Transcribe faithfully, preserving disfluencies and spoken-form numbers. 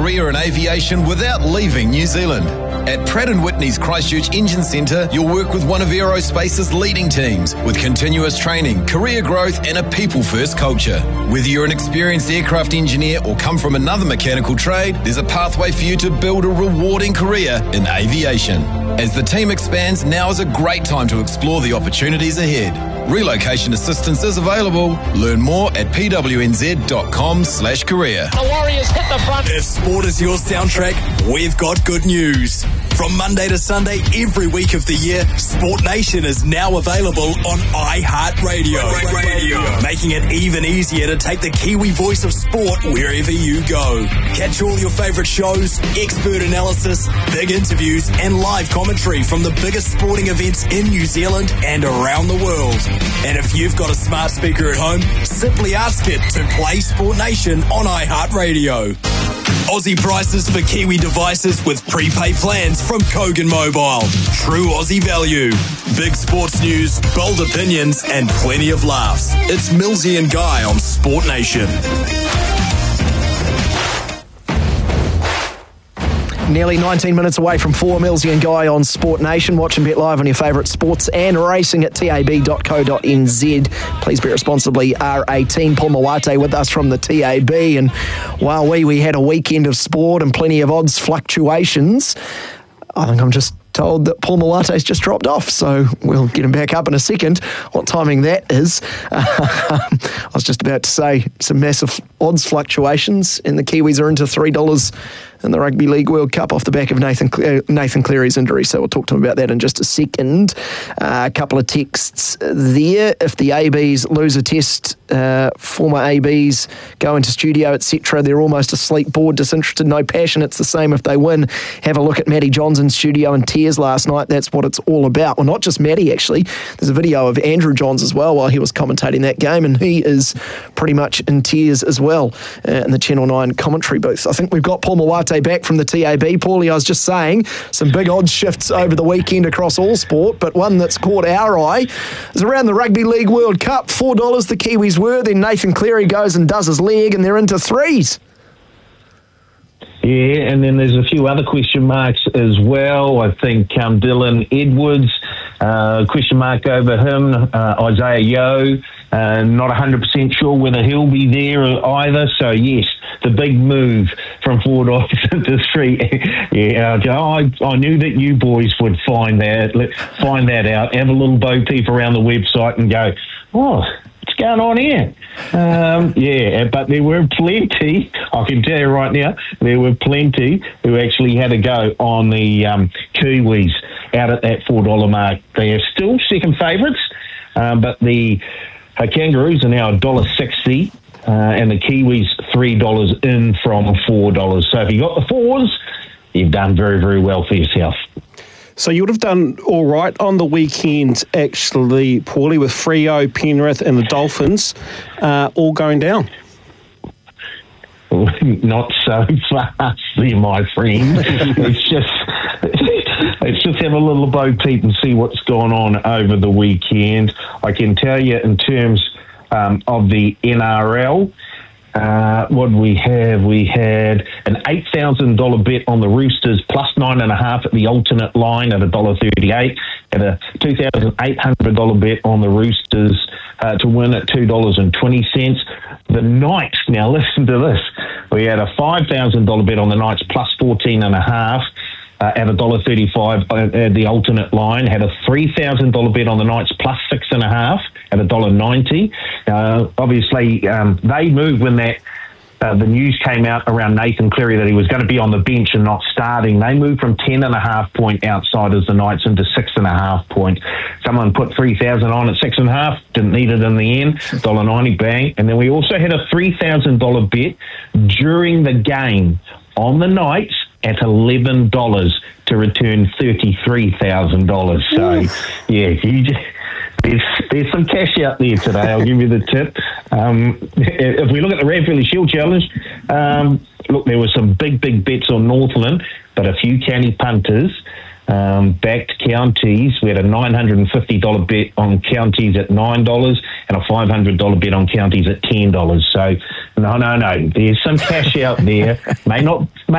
career in aviation without leaving New Zealand. At Pratt and Whitney's Christchurch Engine Centre, you'll work with one of aerospace's leading teams with continuous training, career growth and a people-first culture. Whether you're an experienced aircraft engineer or come from another mechanical trade, there's a pathway for you to build a rewarding career in aviation. As the team expands, now is a great time to explore the opportunities ahead. Relocation assistance is available. Learn more at pwnz.com slash career. The Warriors hit the front. If sport is your soundtrack, we've got good news. From Monday to Sunday, every week of the year, Sport Nation is now available on iHeartRadio. Radio. Making it even easier to take the Kiwi voice of sport wherever you go. Catch all your favourite shows, expert analysis, big interviews and live commentary from the biggest sporting events in New Zealand and around the world. And if you've got a smart speaker at home, simply ask it to play Sport Nation on iHeartRadio. Aussie prices for Kiwi devices with prepaid plans from Kogan Mobile. True Aussie value. Big sports news, bold opinions, and plenty of laughs. It's Millsy and Guy on Sport Nation. Nearly nineteen minutes away from four, Millsy and Guy on Sport Nation. Watch and bet live on your favourite sports and racing at tab dot co dot n z. Please bet responsibly, R eighteen. Paul Mawate with us from the T A B. And while we, we had a weekend of sport and plenty of odds fluctuations, I think I'm just told that Paul Mawate's just dropped off, so we'll get him back up in a second. What timing that is. Um, I was just about to say some massive odds fluctuations, and the Kiwis are into three dollars in the Rugby League World Cup off the back of Nathan Cle- Nathan Cleary's injury, so we'll talk to him about that in just a second. Uh, a couple of texts there. If the A Bs lose a test, uh, former A Bs go into studio, et cetera, they're almost asleep, bored, disinterested, no passion. It's the same if they win. Have a look at Matty Johnson's studio in tears last night. That's what it's all about. Well, not just Matty, actually. There's a video of Andrew Johns as well while he was commentating that game, and he is pretty much in tears as well uh, in the Channel nine commentary booth. I think we've got Paul Mawate back from the T A B. Paulie, I was just saying, some big odds shifts over the weekend across all sport, but one that's caught our eye is around the Rugby League World Cup. four dollars the Kiwis were, then Nathan Cleary goes and does his leg, and they're into threes. Yeah, and then there's a few other question marks as well. I think um, Dylan Edwards, uh, question mark over him. Uh, Isaiah Yeo, uh, not one hundred percent sure whether he'll be there either. So, yes, the big move from four dollars to three. yeah, I, I knew that you boys would find that, find that out, have a little bo peep around the website and go, oh, what's going on here? Um, yeah, but there were plenty, I can tell you right now, there were plenty who actually had a go on the um, Kiwis out at that four dollars mark. They are still second favourites, um, but the uh, Kangaroos are now one dollar sixty, uh, and the Kiwis three dollars in from four dollars. So if you got the fours, you've done very, very well for yourself. So you would have done all right on the weekend, actually, Paulie, with Freo, Penrith and the Dolphins uh, all going down. Not so fast there, my friend. It's just let's just have a little bo peep and see what's gone on over the weekend. I can tell you in terms um, of the N R L, Uh, what we have? We had an eight thousand dollars bet on the Roosters plus nine and a half at the alternate line at one dollar thirty-eight. Had a two thousand eight hundred dollars bet on the Roosters uh, to win at two dollars twenty. The Knights, now listen to this. We had a five thousand dollars bet on the Knights plus fourteen and a half. Uh, at one dollar thirty-five at the alternate line. Had a three thousand dollars bet on the Knights plus six and a half at one dollar ninety. Uh, obviously, um, they moved when that uh, the news came out around Nathan Cleary that he was going to be on the bench and not starting. They moved from ten and a half point outsiders, the Knights, into six and a half point. Someone put three thousand on at six and a half, didn't need it in the end, one dollar ninety, bang. And then we also had a three thousand dollars bet during the game on the Knights at eleven dollars to return thirty-three thousand dollars. So, yeah, you just, there's, there's some cash out there today, I'll give you the tip. Um, if we look at the Ranfurly Shield Challenge, um, look, there were some big, big bets on Northland, but a few county punters um, backed counties. We had a nine hundred fifty dollars bet on counties at nine dollars and a five hundred dollars bet on counties at ten dollars. So, no, no, no, there's some cash out there. May not... May